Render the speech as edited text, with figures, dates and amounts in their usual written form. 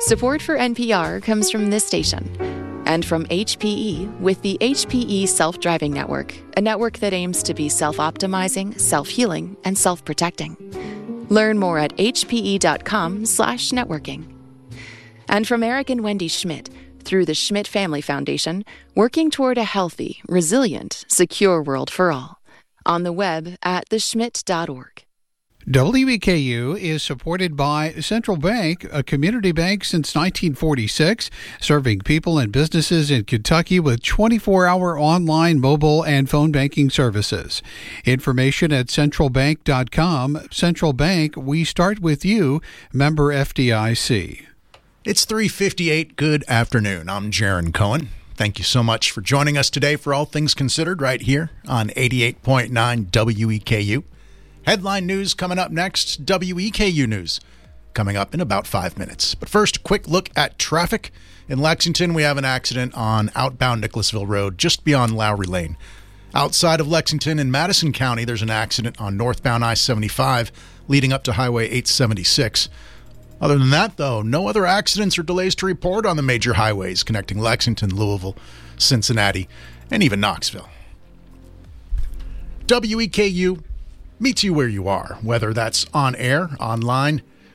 Support for NPR comes from this station and from HPE with the HPE Self-Driving Network, a network that aims to be self-optimizing, self-healing, and self-protecting. Learn more at hpe.com/networking. And from Eric and Wendy Schmidt, through the Schmidt Family Foundation, working toward a healthy, resilient, secure world for all. On the web at theschmidt.org. WEKU is supported by Central Bank, a community bank since 1946, serving people and businesses in Kentucky with 24-hour online, mobile, and phone banking services. Information at centralbank.com. Central Bank, we start with you, member FDIC. It's 3:58. Good afternoon. I'm Jaron Cohen. Thank you so much for joining us today for All Things Considered right here on 88.9 WEKU. Headline news coming up next. WEKU news coming up in about 5 minutes. But first, a quick look at traffic. In Lexington, we have an accident on outbound Nicholasville Road just beyond Lowry Lane. Outside of Lexington in Madison County, there's an accident on northbound I-75 leading up to Highway 876. Other than that, though, no other accidents or delays to report on the major highways connecting Lexington, Louisville, Cincinnati, and even Knoxville. WEKU meets you where you are, whether that's on air, online,